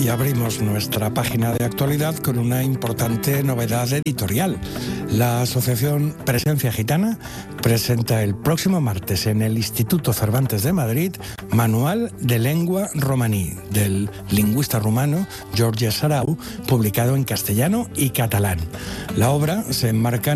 Hoy abrimos nuestra página de actualidad con una importante novedad editorial. La Asociación Presencia Gitana presenta el próximo martes en el Instituto Cervantes de Madrid Manual de Lengua Romaní del lingüista rumano George Sarau, publicado en castellano y catalán. La obra se enmarca